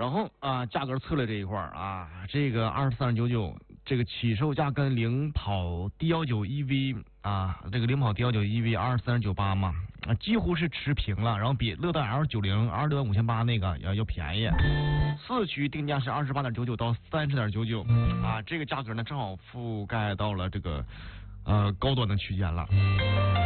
然后价格测了这一块这个23.99，这个起售价跟领跑 D19 EV 这个领跑 D19 EV 23.98嘛，几乎是持平了，然后比乐戴 L90 265800那个要便宜。四驱定价是28.99到30.99这个价格呢正好覆盖到了这个高端的区间了。